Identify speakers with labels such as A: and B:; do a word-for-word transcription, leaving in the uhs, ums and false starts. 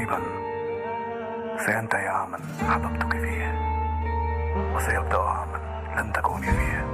A: قريبا سينتهي عاما حببتك فيه، وسيبدأ عاما لن تكوني فيه.